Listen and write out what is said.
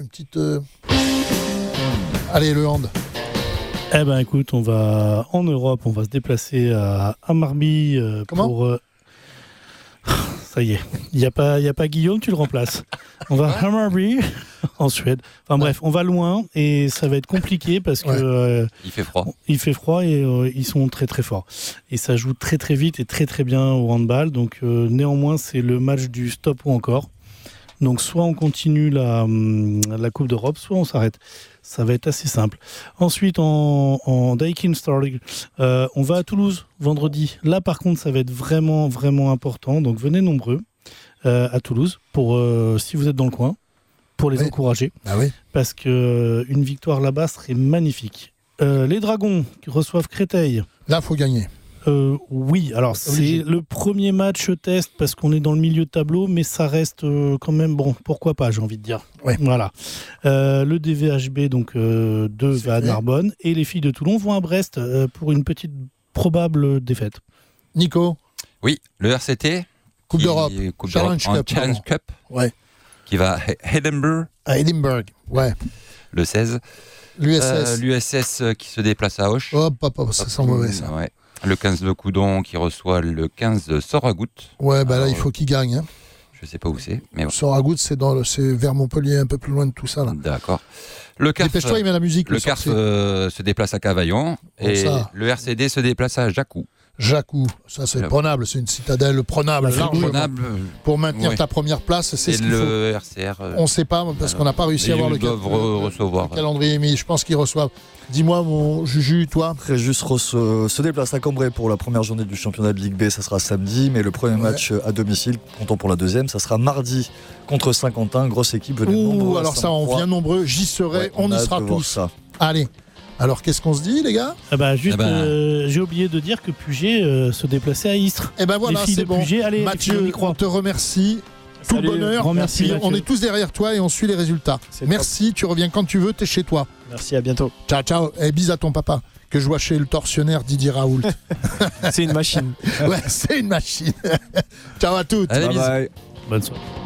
Une petite... Allez, le hand. Eh ben écoute, on va en Europe, on va se déplacer à Hammarby pour... Ça y est, il n'y a pas Guillaume, tu le remplaces. On va à Hammarby, en Suède. Enfin bref, on va loin et ça va être compliqué parce que... il fait froid. Il fait froid et ils sont très très forts. Et ça joue très très vite et très très bien au handball. Donc néanmoins, c'est le match du stop ou encore. Donc soit on continue la Coupe d'Europe, soit on s'arrête. Ça va être assez simple. Ensuite, en Daikin Star League, on va à Toulouse vendredi. Là, par contre, ça va être vraiment, vraiment important. Donc venez nombreux à Toulouse, si vous êtes dans le coin, pour les encourager. Ah oui. Parce qu'une victoire là-bas serait magnifique. Les Dragons qui reçoivent Créteil. Là, il faut gagner. Oui, alors c'est le premier match test parce qu'on est dans le milieu de tableau, mais ça reste quand même bon. Pourquoi pas, j'ai envie de dire. Ouais. Voilà. Le DVHB donc 2 va à Narbonne et les filles de Toulon vont à Brest pour une petite probable défaite. Nico. Oui, le RCT. Coupe d'Europe. Challenge Cup. Ouais. Qui va à Edinburgh. À Edinburgh. Ouais. Le 16. L'USS. L'USS qui se déplace à Auch. Ça sent mauvais ça. Ouais. Le 15 de Coudon qui reçoit le 15 de Soragout. Ouais, là, il faut qu'il gagne. Hein. Je sais pas où c'est. Mais bon. Soragout, c'est vers Montpellier, un peu plus loin de tout ça. Là. D'accord. Le CARF, dépêche-toi, il met la musique. Le CARF se déplace à Cavaillon et le RCD se déplace à Jacou. Jacou, ça c'est prenable, c'est une citadelle prenable, pour maintenir ta première place. C'est ce qu'il faut. Le RCR. On ne sait pas parce qu'on n'a pas réussi à avoir le calendrier, mais je pense qu'ils reçoivent. Dis-moi, mon Juju, toi. Fréjus se déplace à Cambrai pour la première journée du championnat de Ligue B, ça sera samedi, mais le premier match à domicile, comptant pour la deuxième, ça sera mardi contre Saint-Quentin, grosse équipe. Venez alors ça, on vient nombreux, j'y serai, on y sera tous. Allez. Alors, qu'est-ce qu'on se dit, les gars ? J'ai oublié de dire que Puget se déplaçait à Istres. Et ben voilà, c'est bon. Puget, allez, Mathieu, on te remercie. Tout le bonheur. Merci, on est tous derrière toi et on suit les résultats. Merci, top. Tu reviens quand tu veux, t'es chez toi. Merci, à bientôt. Ciao, ciao. Et bis à ton papa, que je vois chez le tortionnaire Didier Raoult. C'est une machine. Ouais, c'est une machine. Ciao à toutes. Allez, bye. Bonne soirée.